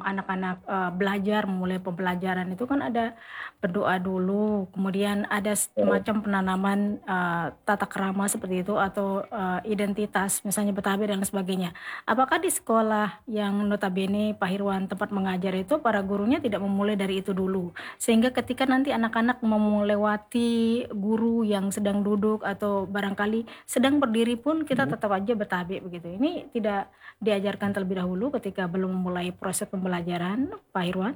anak-anak belajar, memulai pembelajaran itu kan ada berdoa dulu, kemudian ada semacam penanaman tata krama seperti itu atau identitas, misalnya Betawi dan lain sebagainya. Apakah di sekolah yang notabene Pak Hirwan tempat mengajar itu para gurunya tidak memulai dari itu dulu, sehingga ketika nanti anak-anak mau melewati guru yang sedang duduk atau barangkali sedang berdiri pun kita tetap aja Betawi begitu. Ini tidak diajarkan terlebih dahulu ketika belum memulai proses pembelajaran, Pak Irwan?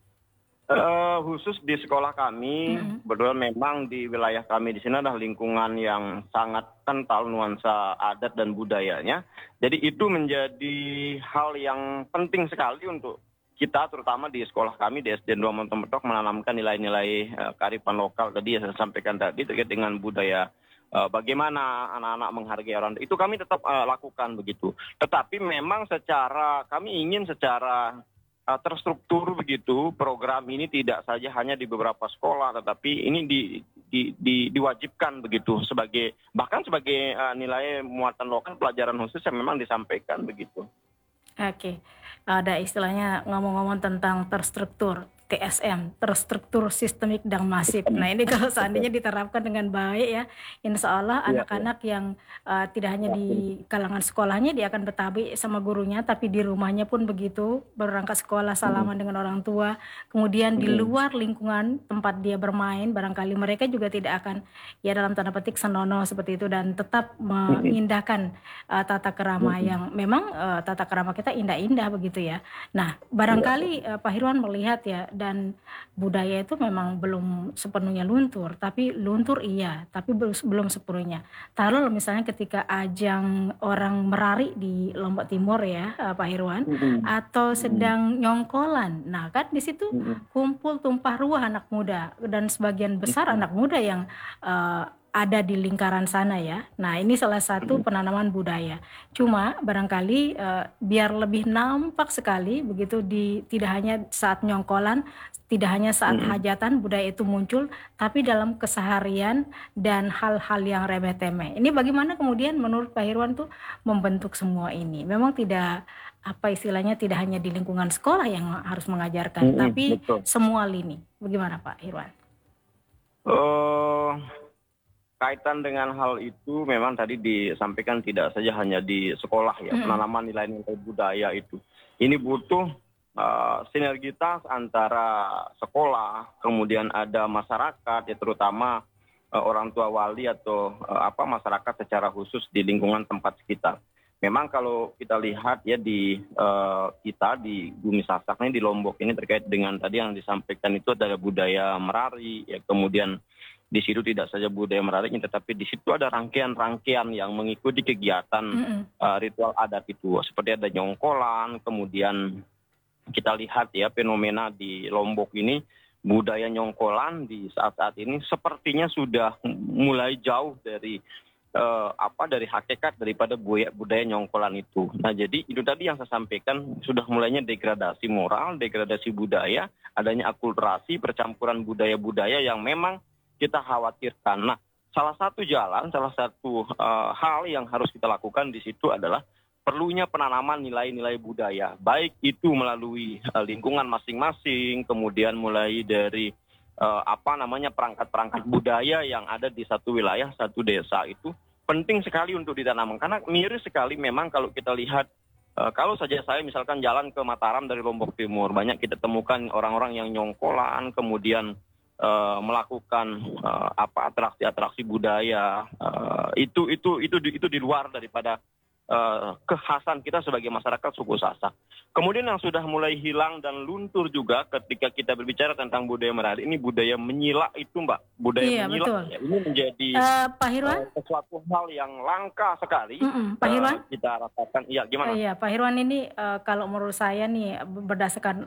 Khusus di sekolah kami, Mm-mm. kebetulan memang di wilayah kami di sini adalah lingkungan yang sangat kental nuansa adat dan budayanya. Jadi itu menjadi hal yang penting sekali untuk kita, terutama di sekolah kami di SD 2 Montometok, menanamkan nilai-nilai kearifan lokal tadi yang saya sampaikan tadi terkait dengan budaya. Bagaimana anak-anak menghargai orang itu kami tetap lakukan begitu. Tetapi memang kami ingin secara terstruktur begitu, program ini tidak saja hanya di beberapa sekolah, tetapi ini diwajibkan begitu bahkan sebagai nilai muatan lokal, pelajaran khusus yang memang disampaikan begitu. Oke, ada istilahnya ngomong-ngomong tentang terstruktur, TSM, terstruktur sistemik dan masif. Nah ini kalau seandainya diterapkan dengan baik ya, insya Allah Iya, iya. anak-anak yang tidak hanya di kalangan sekolahnya dia akan betawi sama gurunya, tapi di rumahnya pun begitu, berangkat sekolah salaman dengan orang tua, kemudian di luar lingkungan tempat dia bermain, barangkali mereka juga tidak akan ya dalam tanda petik senonoh seperti itu dan tetap mengindahkan tata kerama yang memang tata kerama kita indah-indah begitu ya. Nah, barangkali Pak Hirwan melihat ya, dan budaya itu memang belum sepenuhnya luntur, tapi luntur iya, tapi belum sepenuhnya. Taruh misalnya ketika ajang orang merari di Lombok Timur ya, Pak Hirwan, atau sedang nyongkolan. Nah, kan di situ kumpul tumpah ruah anak muda dan sebagian besar anak muda yang ada di lingkaran sana ya. Nah ini salah satu penanaman budaya. Cuma barangkali biar lebih nampak sekali begitu tidak hanya saat nyongkolan, tidak hanya saat hajatan budaya itu muncul, tapi dalam keseharian dan hal-hal yang remeh-temeh. Ini bagaimana kemudian menurut Pak Hirwan tuh membentuk semua ini? Memang tidak apa istilahnya tidak hanya di lingkungan sekolah yang harus mengajarkan, tapi Betul. semua lini. Bagaimana Pak Hirwan? Kaitan dengan hal itu memang tadi disampaikan tidak saja hanya di sekolah ya, penanaman nilai-nilai budaya itu. Ini butuh sinergitas antara sekolah, kemudian ada masyarakat ya, terutama orang tua wali atau masyarakat secara khusus di lingkungan tempat sekitar. Memang kalau kita lihat ya kita di Bumi Sasak ini, di Lombok ini, terkait dengan tadi yang disampaikan itu adalah budaya merari ya, kemudian di situ tidak saja budaya merarinya, tetapi di situ ada rangkaian-rangkaian yang mengikuti kegiatan ritual adat itu, seperti ada nyongkolan. Kemudian kita lihat ya fenomena di Lombok ini, budaya nyongkolan di saat-saat ini sepertinya sudah mulai jauh dari dari hakikat daripada budaya nyongkolan itu. Nah jadi itu tadi yang saya sampaikan, sudah mulainya degradasi moral, degradasi budaya, adanya akulturasi, percampuran budaya-budaya yang memang kita khawatirkan. Nah, salah satu hal yang harus kita lakukan di situ adalah perlunya penanaman nilai-nilai budaya, baik itu melalui lingkungan masing-masing, kemudian mulai dari perangkat-perangkat budaya yang ada di satu wilayah, satu desa, itu penting sekali untuk ditanamkan. Karena miris sekali memang kalau kita lihat, kalau saja saya misalkan jalan ke Mataram dari Lombok Timur, banyak kita temukan orang-orang yang nyongkolan, kemudian melakukan atraksi-atraksi budaya, itu di luar daripada kekhasan kita sebagai masyarakat suku Sasak. Kemudian yang sudah mulai hilang dan luntur juga ketika kita berbicara tentang budaya merari, ini budaya menyilak itu, Mbak. Budaya menyilak Betul. ya, ini menjadi Pak Hirwan? sesuatu hal yang langka sekali. Pak Hirwan? Kita rasakan. Iya, gimana? Iya, Pak Hirwan, ini kalau menurut saya nih berdasarkan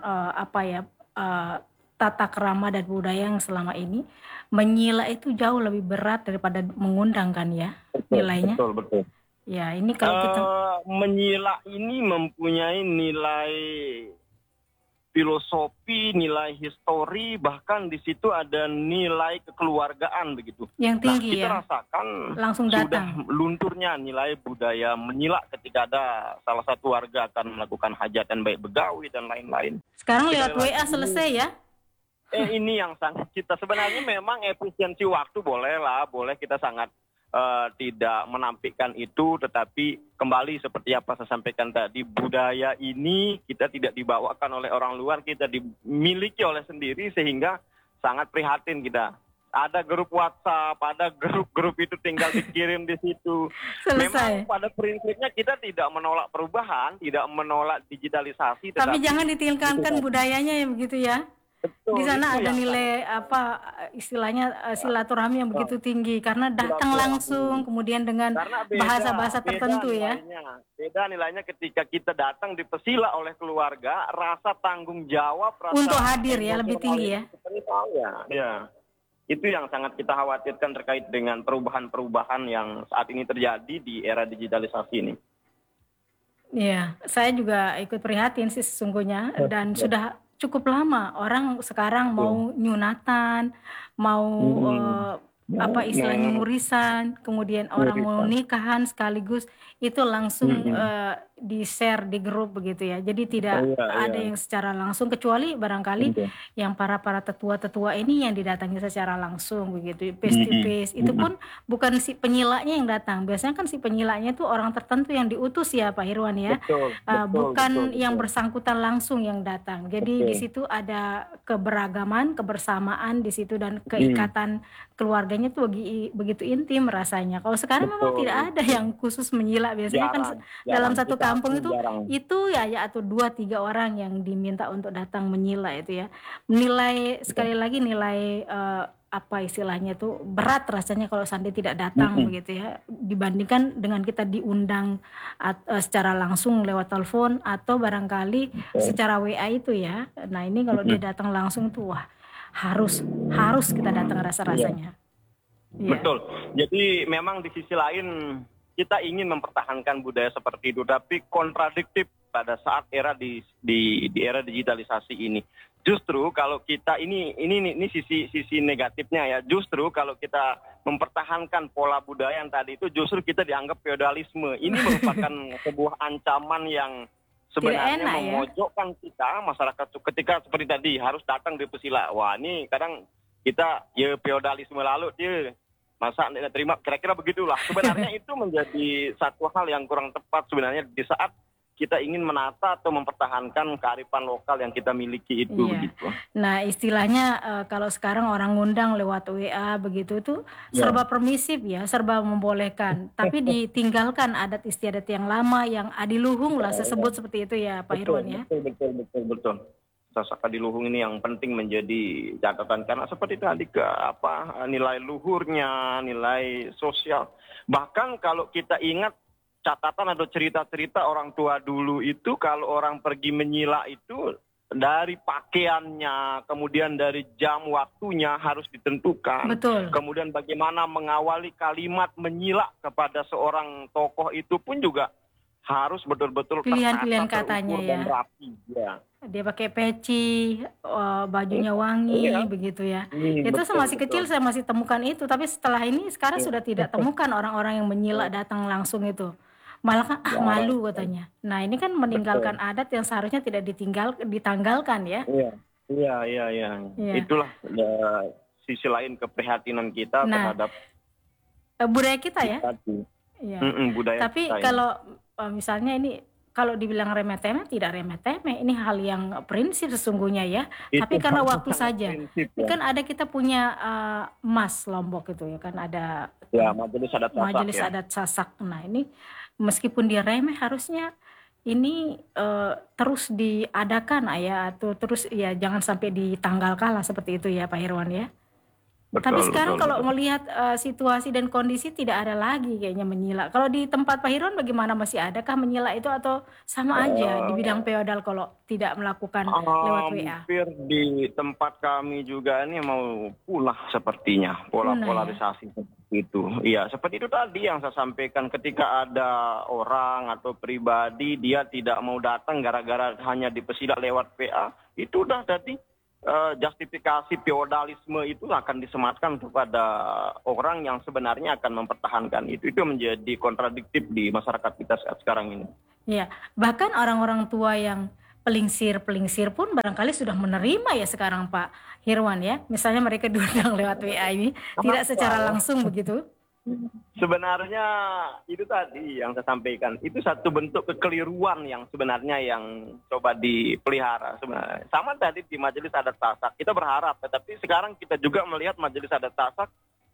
tata krama dan budaya yang selama ini menyila itu jauh lebih berat daripada mengundang kan ya nilainya. Betul. Ya ini kalau kita menyila ini mempunyai nilai filosofi, nilai histori, bahkan di situ ada nilai kekeluargaan begitu. Yang tinggi kita ya. rasakan Langsung sudah datang. lunturnya nilai budaya menyilak ketika ada salah satu warga akan melakukan hajatan baik begawi dan lain-lain. Sekarang lewat Sekali WA lagi, selesai ya. ini yang sangat kita sebenarnya memang efisiensi waktu boleh kita sangat tidak menampilkan itu, tetapi kembali seperti apa saya sampaikan tadi, budaya ini kita tidak dibawakan oleh orang luar, kita dimiliki oleh sendiri, sehingga sangat prihatin kita. Ada grup WhatsApp, ada grup-grup itu tinggal dikirim di situ. Selesai. Memang pada prinsipnya kita tidak menolak perubahan, tidak menolak digitalisasi, Tapi jangan ditinggalkan budayanya ya begitu ya. betul, Di sana itu ada yang nilai apa istilahnya silaturahmi yang begitu tinggi karena datang langsung kemudian dengan karena bahasa-bahasa tertentu ya. Beda nilainya ketika kita datang dipesila oleh keluarga, rasa tanggung jawab, rasa Untuk hadir ya lebih tinggi ya. Ya. Itu yang sangat kita khawatirkan terkait dengan perubahan-perubahan yang saat ini terjadi di era digitalisasi ini. Iya, saya juga ikut prihatin sih sesungguhnya dan sudah cukup lama orang sekarang mau nyunatan, mau apa istilahnya murisan, kemudian orang mau nikahan sekaligus itu langsung di-share di grup begitu ya. Jadi tidak ada yang secara langsung kecuali barangkali yang para tetua-tetua ini yang didatangi secara langsung begitu, face to face. Itu pun bukan si penyilaknya yang datang. Biasanya kan si penyilaknya itu orang tertentu yang diutus ya Pak Irwan ya. Bukan yang bersangkutan langsung yang datang. Jadi di situ ada keberagaman, kebersamaan di situ dan keikatan keluarganya tuh begitu intim rasanya. Kalau sekarang memang tidak ada yang khusus menyilak. Biasanya kan dalam satu kampung itu ya atau 2-3 orang yang diminta untuk datang menyilak itu ya. Nilai sekali lagi nilai apa istilahnya tuh berat rasanya kalau seandainya tidak datang begitu ya, dibandingkan dengan kita diundang secara langsung lewat telepon atau barangkali secara WA itu ya. Nah ini kalau dia datang langsung tuh wah harus kita datang rasa-rasanya. Betul. Jadi memang di sisi lain kita ingin mempertahankan budaya seperti itu, tapi kontradiktif pada saat era di era digitalisasi ini. Justru kalau kita ini sisi negatifnya ya. Justru kalau kita mempertahankan pola budaya yang tadi itu, justru kita dianggap feodalisme. Ini merupakan sebuah ancaman yang sebenarnya memojokkan kita masyarakat ketika seperti tadi harus datang di pesila. Wah ini kadang kita ya feodalisme lalu dia masa tidak terima, kira-kira begitulah. Sebenarnya itu menjadi satu hal yang kurang tepat sebenarnya di saat kita ingin menata atau mempertahankan kearifan lokal yang kita miliki itu begitu. Nah istilahnya kalau sekarang orang ngundang lewat WA begitu itu serba permisif ya, serba membolehkan. Tapi ditinggalkan adat istiadat yang lama yang adiluhung lah sebut seperti itu ya Pak Irwan ya. Betul. Sasaka di luhung ini yang penting menjadi catatan karena seperti tadi nilai luhurnya, nilai sosial. Bahkan kalau kita ingat catatan atau cerita-cerita orang tua dulu itu kalau orang pergi menyila itu dari pakaiannya, kemudian dari jam waktunya harus ditentukan. Betul. Kemudian bagaimana mengawali kalimat menyila kepada seorang tokoh itu pun juga harus betul-betul pilihan-pilihan katanya ya. Dan rapi, ya. Dia pakai peci, bajunya wangi begitu ya. Itu saya masih kecil saya masih temukan itu, tapi setelah ini sekarang sudah tidak temukan orang-orang yang menyilak datang langsung itu. Malah kan malu katanya. Nah, ini kan meninggalkan adat yang seharusnya tidak ditanggalkan ya. Iya. Itulah sisi lain keprihatinan kita terhadap budaya kita ya. Iya. Budaya tapi kita, kalau misalnya ini kalau dibilang remeh-temeh tidak remeh-temeh, ini hal yang prinsip sesungguhnya ya. Tapi karena waktu saja. Ini kan ada kita punya MAS Lombok itu ya kan ada majelis adat Sasak. Nah, ini meskipun dia remeh harusnya ini terus diadakan ya atau terus ya jangan sampai ditanggalkan lah seperti itu ya Pak Irwan ya. Tapi sekarang kalau melihat situasi dan kondisi tidak ada lagi kayaknya menyilak. Kalau di tempat Pak Hirwan bagaimana, masih adakah menyilak itu atau sama aja di bidang feodal kalau tidak melakukan lewat WA? Hampir di tempat kami juga ini mau punah sepertinya, polarisasi seperti Itu, iya. Seperti itu tadi yang saya sampaikan, ketika ada orang atau pribadi dia tidak mau datang gara-gara hanya dipesilat lewat PA, itu udah tadi justifikasi feodalisme itu akan disematkan kepada orang yang sebenarnya akan mempertahankan itu. Itu menjadi kontradiktif di masyarakat kita saat sekarang ini. Iya, bahkan orang-orang tua yang pelingsir pun barangkali sudah menerima ya sekarang Pak Hirwan ya. Misalnya mereka diundang lewat WA ini, tidak secara langsung begitu. Sebenarnya itu tadi yang saya sampaikan, itu satu bentuk kekeliruan yang sebenarnya yang coba dipelihara sebenarnya. Sama tadi di Majelis Adat Sasak, kita berharap, tetapi sekarang kita juga melihat Majelis Adat Sasak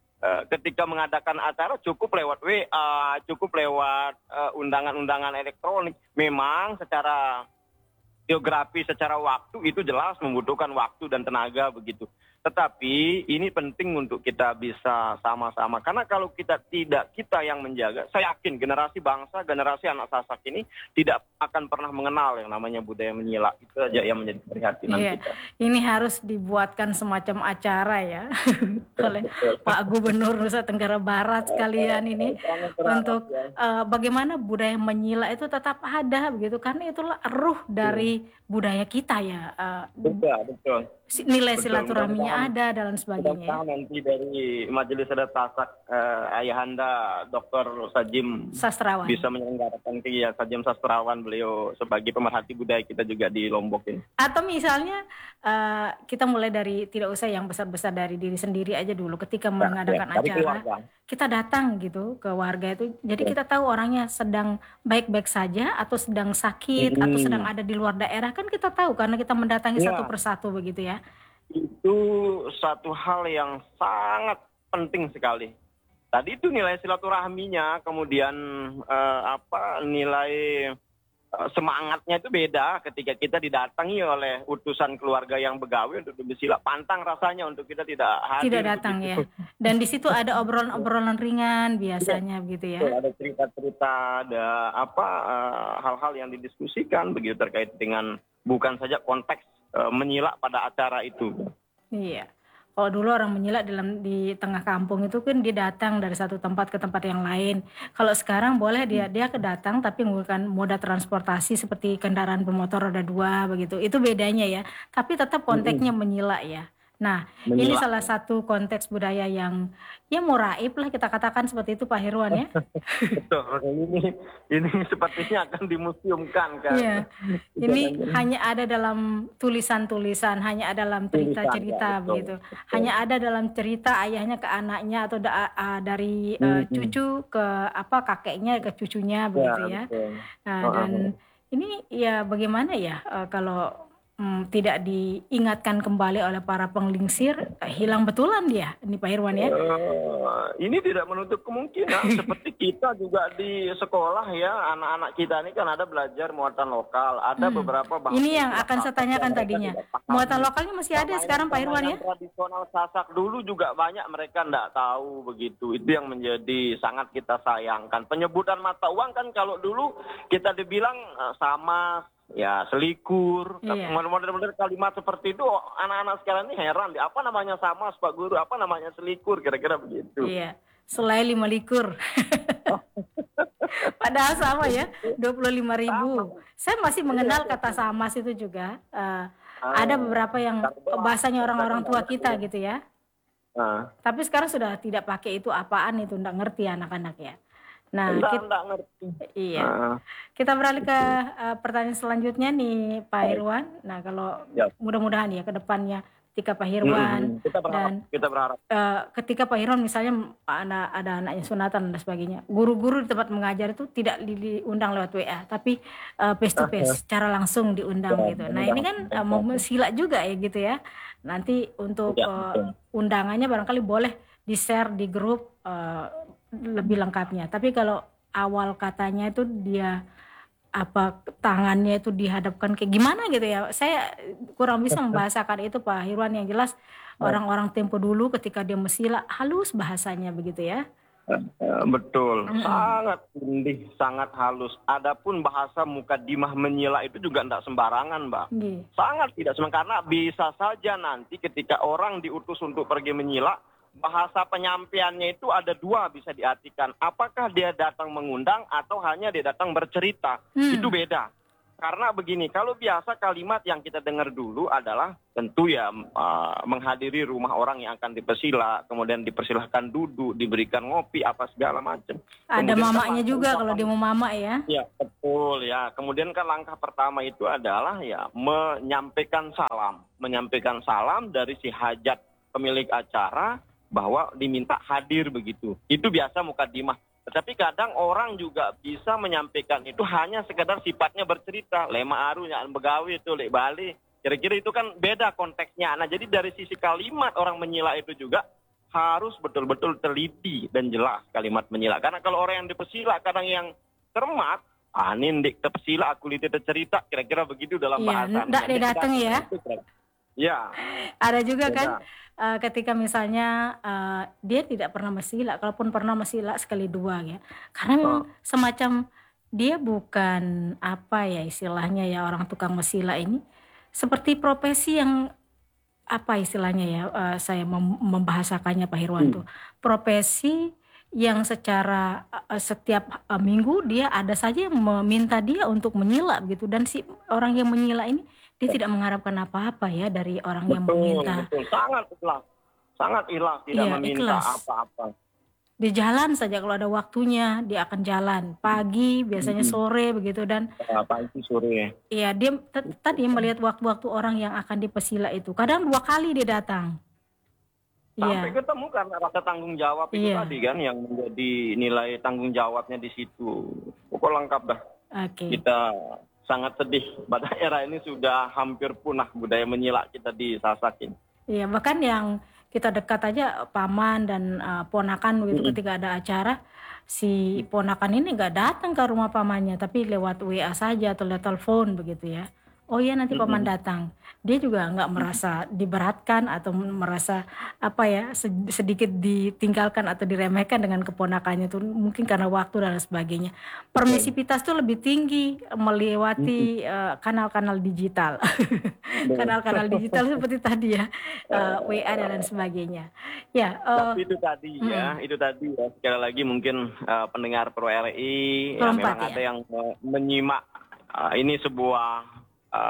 ketika mengadakan acara cukup lewat WA, cukup lewat undangan-undangan elektronik. Memang secara geografi, secara waktu itu jelas membutuhkan waktu dan tenaga begitu. Tetapi ini penting untuk kita bisa sama-sama. Karena kalau kita yang menjaga, saya yakin generasi bangsa, generasi anak Sasak ini tidak akan pernah mengenal yang namanya budaya menyila. Itu aja yang menjadi perhatian kita. Ini harus dibuatkan semacam acara ya oleh Pak Gubernur Nusa Tenggara Barat sekalian ini untuk bagaimana budaya menyila itu tetap ada begitu, karena itulah ruh dari budaya kita ya. Betul. Nilai silaturahminya ada dan sebagainya. Nanti dari Majelis Adat Sasak Ayahanda Dr. Sajim Sastrawan bisa menyelenggarakan Sajim Sastrawan, beliau sebagai pemerhati budaya kita juga di Lombok ini. Atau misalnya kita mulai dari, tidak usah yang besar-besar, dari diri sendiri aja dulu ketika mengadakan acara. Kita datang gitu ke warga itu, jadi kita tahu orangnya sedang baik-baik saja atau sedang sakit atau sedang ada di luar daerah, kan kita tahu karena kita mendatangi satu persatu begitu ya. Itu satu hal yang sangat penting sekali. Tadi itu nilai silaturahminya, kemudian nilai semangatnya itu beda ketika kita didatangi oleh utusan keluarga yang begawe untuk bersila. Pantang rasanya untuk kita tidak hadir. Tidak datang ya. Dan di situ ada obrolan-obrolan ringan biasanya begitu ya. Ada cerita-cerita, ada hal-hal yang didiskusikan begitu terkait dengan bukan saja konteks menyilak pada acara itu. Iya. Kalau dulu orang menyilak di tengah kampung itu kan dia datang dari satu tempat ke tempat yang lain. Kalau sekarang boleh dia kedatang tapi menggunakan moda transportasi seperti kendaraan bermotor roda 2 begitu. Itu bedanya ya. Tapi tetap konteksnya menyilak ya. Nah, ini salah satu konteks budaya yang ya muraib lah kita katakan seperti itu Pak Hirwan ya. Betul, ini sepertinya akan dimuseumkan kan. Iya. Ini hanya ada dalam tulisan-tulisan, hanya ada dalam cerita-cerita begitu. Hanya ada dalam cerita ayahnya ke anaknya atau dari cucu ke kakeknya ke cucunya begitu ya. Nah, dan ini ya bagaimana ya kalau tidak diingatkan kembali oleh para penglingsir, hilang betulan dia, ini Pak Hirwan ya? Ini tidak menutup kemungkinan, seperti kita juga di sekolah ya, anak-anak kita ini kan ada belajar muatan lokal, ada beberapa bahasa. Ini yang akan saya tanyakan tadinya, muatan lokalnya masih ada sekarang Pak Hirwan ya? Tradisional Sasak dulu juga banyak mereka tidak tahu begitu, itu yang menjadi sangat kita sayangkan. Penyebutan mata uang kan kalau dulu kita dibilang sama, ya selikur, model-model kalimat seperti itu anak-anak sekarang ini heran, apa namanya sama Pak Guru, apa namanya selikur, kira-kira begitu. Iya, selai 5 likur. Padahal sama ya, 25.000. Saya masih mengenal kata samas itu juga. Ada beberapa yang bahasanya orang-orang tua kita gitu ya. Tapi sekarang sudah tidak pakai itu, apaan itu, enggak ngerti anak-anak ya. Nah, iya. Kita beralih ke pertanyaan selanjutnya nih Pak Hirwan. Nah, kalau mudah-mudahan ya ke depannya ketika Pak Hirwan kita berharap ketika Pak Hirwan misalnya ada anaknya sunatan dan sebagainya, guru-guru di tempat mengajar itu tidak diundang lewat WA, tapi face to face, secara langsung diundang gitu. Nah, ini kan mau silat juga ya gitu ya. Nanti untuk undangannya barangkali boleh di-share di grup lebih lengkapnya. Tapi kalau awal katanya itu dia tangannya itu dihadapkan kayak gimana gitu ya, saya kurang bisa membahasakan itu Pak Hirwan. Yang jelas orang-orang tempo dulu ketika dia mesila halus bahasanya begitu ya. Betul, sangat indih, sangat halus. Adapun bahasa mukadimah menyila itu juga tidak sembarangan, Mbak. Sangat tidak sembarangan, karena bisa saja nanti ketika orang diutus untuk pergi menyila, bahasa penyampaiannya itu ada dua bisa diartikan. Apakah dia datang mengundang atau hanya dia datang bercerita? Itu beda. Karena begini, kalau biasa kalimat yang kita dengar dulu adalah tentu ya menghadiri rumah orang yang akan dipersila, kemudian dipersilahkan duduk, diberikan ngopi, apa segala macam. Ada mamanya juga kalau dia mau mama ya. Ya, betul ya. Kemudian kan langkah pertama itu adalah ya menyampaikan salam dari si hajat pemilik acara bahwa diminta hadir begitu. Itu biasa mukadimah. Tetapi kadang orang juga bisa menyampaikan itu hanya sekedar sifatnya bercerita. Lema aru nyaan begawi itu lek Bali. Kira-kira itu kan beda konteksnya. Nah, jadi dari sisi kalimat orang menyila itu juga harus betul-betul teliti dan jelas kalimat menyila. Karena kalau orang yang dipersila kadang yang cermat, nindik tepsila aku liti cerita, kira-kira begitu dalam bahasa. Ndak dia datang ya. Ya. Ada juga kan ketika misalnya dia tidak pernah mesila, kalaupun pernah mesila sekali dua ya. Karena memang semacam dia bukan apa ya istilahnya ya orang tukang mesila ini seperti profesi yang apa istilahnya ya saya membahasakannya Pak Hirwanto. Profesi yang secara setiap minggu dia ada saja yang meminta dia untuk menyila gitu, dan si orang yang menyila ini dia tidak mengharapkan apa-apa ya dari orang yang meminta. Betul, sangat ikhlas, tidak meminta apa-apa. Di jalan saja kalau ada waktunya dia akan jalan pagi, biasanya sore begitu, dan pagi sore. Iya, dia tadi melihat waktu-waktu orang yang akan dipesila itu. Kadang 2 kali dia datang. Sampai ketemu karena rasa tanggung jawab itu tadi kan yang menjadi nilai tanggung jawabnya di situ. Pokok lengkap dah. Kita sangat sedih pada era ini sudah hampir punah budaya menyilak kita di Sasak ini. Iya, bahkan yang kita dekat aja paman dan ponakan begitu ketika ada acara, si ponakan ini nggak datang ke rumah pamannya tapi lewat WA saja atau lewat telepon begitu ya. Oh iya nanti paman datang. Dia juga nggak merasa diberatkan atau merasa apa ya sedikit ditinggalkan atau diremehkan dengan keponakannya itu, mungkin karena waktu dan sebagainya. Permisivitas itu lebih tinggi melewati kanal-kanal digital. Kanal-kanal digital seperti tadi ya, WA dan lain sebagainya. Ya. Tapi itu tadi ya, sekali lagi mungkin pendengar Pro RI ya, memang ada yang menyimak ini sebuah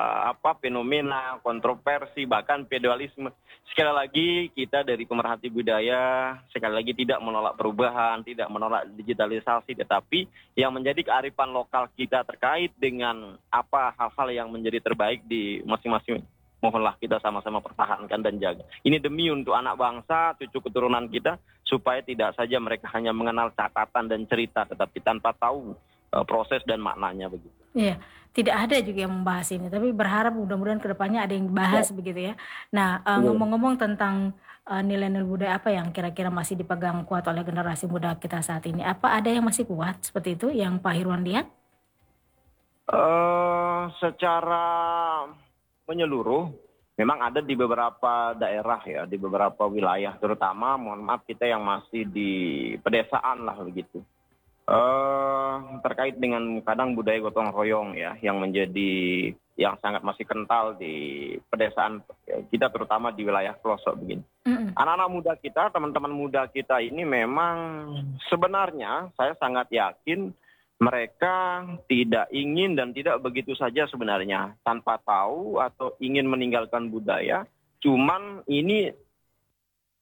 fenomena, kontroversi, bahkan feodalisme. Sekali lagi kita dari pemerhati budaya sekali lagi tidak menolak perubahan, tidak menolak digitalisasi, tetapi yang menjadi kearifan lokal kita terkait dengan apa hal-hal yang menjadi terbaik di masing-masing, mohonlah kita sama-sama pertahankan dan jaga. Ini demi untuk anak bangsa, cucu keturunan kita, supaya tidak saja mereka hanya mengenal catatan dan cerita, tetapi tanpa tahu proses dan maknanya begitu. Iya, tidak ada juga yang membahas ini, tapi berharap mudah-mudahan kedepannya ada yang bahas begitu ya. Nah, ngomong-ngomong tentang nilai-nilai budaya apa yang kira-kira masih dipegang kuat oleh generasi muda kita saat ini? Apa ada yang masih kuat seperti itu yang Pak Hirwan lihat? Secara menyeluruh, memang ada di beberapa daerah ya, di beberapa wilayah, terutama mohon maaf kita yang masih di pedesaan lah begitu. Terkait dengan kadang budaya gotong royong ya, yang sangat masih kental di pedesaan kita, terutama di wilayah pelosok begini. Anak-anak muda kita, teman-teman muda kita ini memang sebenarnya saya sangat yakin mereka tidak ingin dan tidak begitu saja sebenarnya tanpa tahu atau ingin meninggalkan budaya. Cuman ini